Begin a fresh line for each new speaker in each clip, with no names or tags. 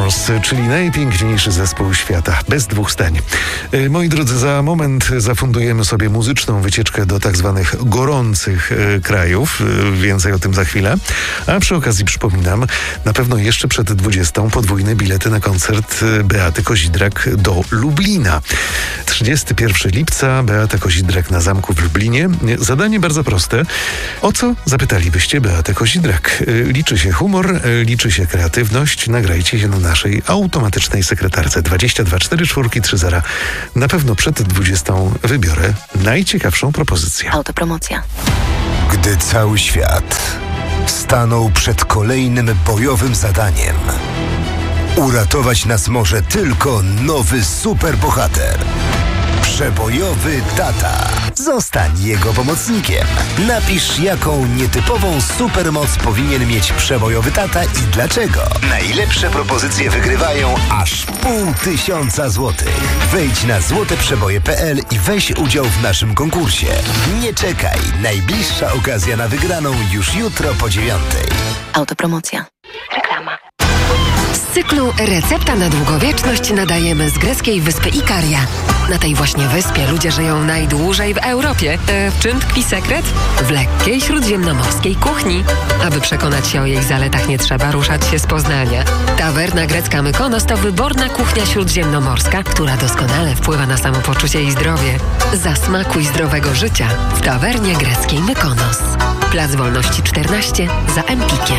Mykonos, czyli najpiękniejszy zespół świata, bez dwóch zdań. Moi drodzy, za moment zafundujemy sobie muzyczną wycieczkę do tak zwanych gorących krajów. Więcej o tym za chwilę. A przy okazji przypominam, na pewno jeszcze przed 20 podwójne bilety na koncert Beaty Kozidrak do Lublina. 31 lipca Beata Kozidrak na zamku w Lublinie. Zadanie bardzo proste. O co zapytalibyście Beatę Kozidrak? Liczy się humor, liczy się kreatywność. Nagrajcie się na naszej automatycznej sekretarce 22 44 30. Na pewno przed 20 wybiorę najciekawszą propozycję.
Autopromocja.
Gdy cały świat stanął przed kolejnym bojowym zadaniem, uratować nas może tylko nowy superbohater. Przebojowy tata. Zostań jego pomocnikiem. Napisz, jaką nietypową supermoc powinien mieć przebojowy tata i dlaczego. Najlepsze propozycje wygrywają aż 500 złotych. Wejdź na złoteprzeboje.pl i weź udział w naszym konkursie. Nie czekaj. Najbliższa okazja na wygraną już jutro po 9:00.
Autopromocja. Reklama.
Z cyklu Recepta na długowieczność nadajemy z greckiej wyspy Ikaria. Na tej właśnie wyspie ludzie żyją najdłużej w Europie. W czym tkwi sekret? W lekkiej śródziemnomorskiej kuchni. Aby przekonać się o jej zaletach, nie trzeba ruszać się z Poznania. Tawerna grecka Mykonos to wyborna kuchnia śródziemnomorska, która doskonale wpływa na samopoczucie i zdrowie. Zasmakuj zdrowego życia w tawernie greckiej Mykonos. Plac Wolności 14 za Empikiem.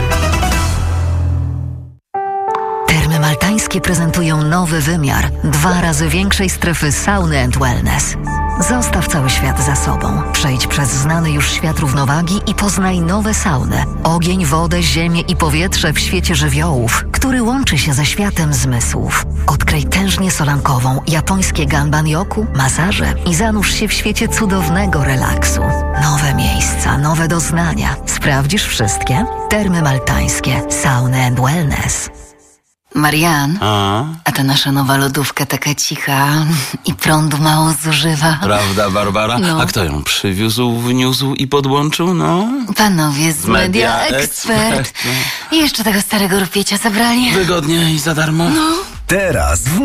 Termy maltańskie prezentują nowy wymiar 2 razy większej strefy sauny and wellness. Zostaw cały świat za sobą. Przejdź przez znany już świat równowagi i poznaj nowe sauny. Ogień, wodę, ziemię i powietrze w świecie żywiołów, który łączy się ze światem zmysłów. Odkryj tężnię solankową, japońskie ganban-yoku, masaże i zanurz się w świecie cudownego relaksu. Nowe miejsca, nowe doznania. Sprawdzisz wszystkie? Termy maltańskie. Sauny and wellness.
Marian, a ta nasza nowa lodówka taka cicha i prądu mało zużywa.
Prawda, Barbara?
No.
A kto ją przywiózł, wniósł i podłączył, no?
Panowie z Media Expert. I jeszcze tego starego rupiecia zabrali.
Wygodnie i za darmo?
Teraz w